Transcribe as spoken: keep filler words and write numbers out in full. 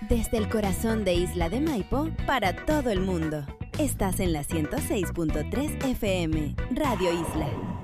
Desde el corazón de Isla de Maipo, para todo el mundo. Estás en la ciento seis punto tres F M, Radio Isla.